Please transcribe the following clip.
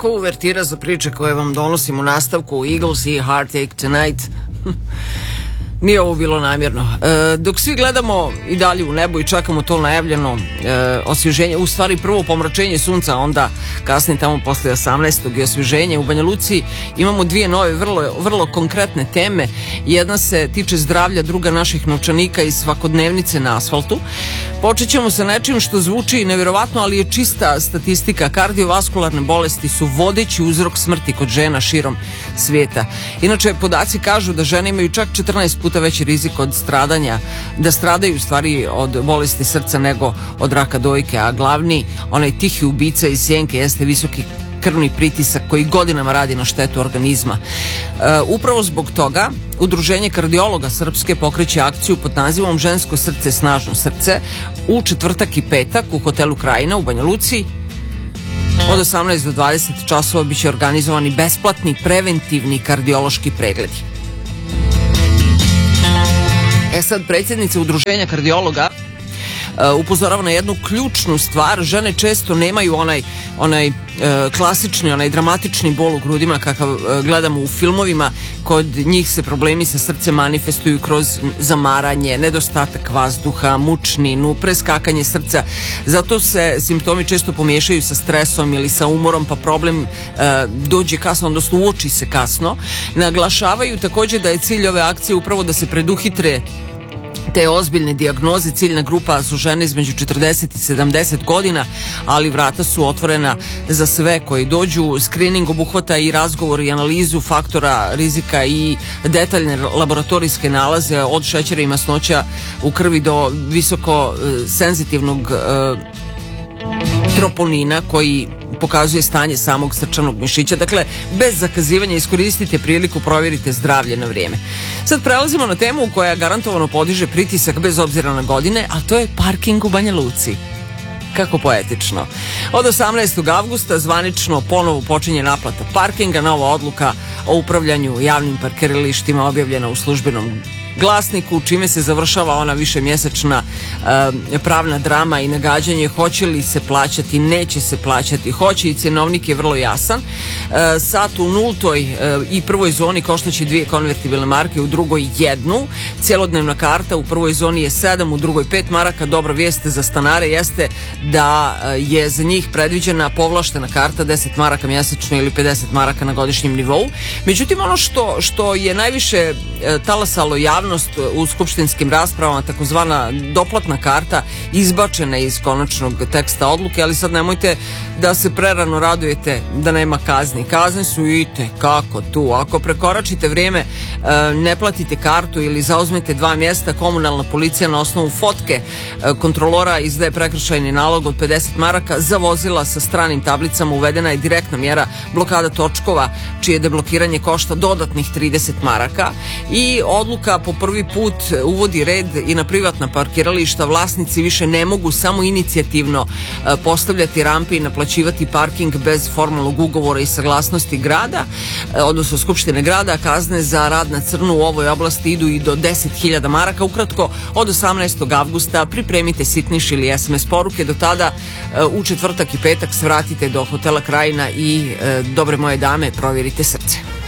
ovako uvertira za priče koje vam donosim u nastavku Eagles i Heartache Tonight. Nije ovo bilo namjerno. Dok svi gledamo i dalje u nebo i čekamo to najavljeno osvježenje, u stvari prvo pomračenje sunca, onda kasnije tamo posle 18. i osvježenje, u Banja Luci imamo dvije nove vrlo konkretne teme. Jedna se tiče zdravlja, druga naših novčanika iz svakodnevnice na asfaltu. Počet ćemo sa nečim što zvuči nevjerovatno, ali je čista statistika. Kardiovaskularne bolesti su vodeći uzrok smrti kod žena širom svijeta. Inače, podaci kažu da žene imaju čak 14 puta veći rizik od stradanja, da stradaju u stvari od bolesti srca nego od raka dojke, a glavni, onaj tihi ubica iz sjenke, jeste visoki krvni pritisak koji godinama radi na štetu organizma. Upravo zbog toga Udruženje kardiologa Srpske pokreće akciju pod nazivom Žensko srce, snažno srce u četvrtak i petak u hotelu Krajina u Banja Luci. Od 18 do 20 časova biće organizovani besplatni preventivni kardiološki pregledi. Sad predsjednica Udruženja kardiologa upozorava na jednu ključnu stvar. Žene često nemaju onaj klasični, onaj dramatični bol u grudima kakav gledamo u filmovima. Kod njih se problemi sa srcem manifestuju kroz zamaranje, nedostatak vazduha, mučninu, preskakanje srca. Zato se simptomi često pomiješaju sa stresom ili sa umorom, pa problem dođe kasno, odnosno uoči se kasno. Naglašavaju također da je cilj ove akcije upravo da se preduhitre te ozbiljne dijagnoze. Ciljna grupa su žene između 40 i 70 godina, ali vrata su otvorena za sve koji dođu. Screening obuhvata i razgovor i analizu faktora rizika i detaljne laboratorijske nalaze od šećera i masnoća u krvi do visoko senzitivnog troponina koji pokazuje stanje samog srčanog mišića. Dakle, bez zakazivanja iskoristite priliku, provjerite zdravlje na vrijeme. Sad prelazimo na temu koja garantovano podiže pritisak bez obzira na godine, a to je parking u Banja Luci. Kako poetično. Od 18. avgusta zvanično ponovo počinje naplata parkinga. Nova odluka o upravljanju javnim parkiralištima objavljena u službenom glasniku, čime se završava ona višemjesečna pravna drama i nagađanje hoće li se plaćati, neće se plaćati, hoće, i cjenovnik je vrlo jasan. Sat u nultoj i prvoj zoni koštaće 2 konvertibilne marke, u drugoj 1. Cjelodnevna karta u prvoj zoni je 7, u drugoj 5 maraka. Dobra vijest za stanare jeste da je za njih predviđena povlaštena karta 10 maraka mjesečno ili 50 maraka na godišnjem nivou. Međutim, ono što je najviše talasalo javnost u skupštinskim raspravama, takozvana doplatna karta, izbačena iz konačnog teksta odluke, ali sad nemojte da se prerano radujete da nema kazni. Kazne su kako tu. Ako prekoračite vrijeme, ne platite kartu ili zauzmete 2 mjesta, komunalna policija na osnovu fotke kontrolora izdaje prekršajni nalog od 50 maraka. Za vozila sa stranim tablicama uvedena je direktna mjera blokada točkova, čije deblokiranje košta dodatnih 30 maraka. I odluka po prvi put uvodi red i na privatna parkirališta. Vlasnici više ne mogu samo inicijativno postavljati rampe i naplaćivati parking bez formalnog ugovora i saglasnosti grada, odnosno Skupštine grada. Kazne za rad na crnu u ovoj oblasti idu i do 10.000 maraka. Ukratko, od 18. avgusta pripremite sitniš ili SMS poruke. Do tada u četvrtak i petak svratite do hotela Krajina i, dobre moje dame, provjerite srce.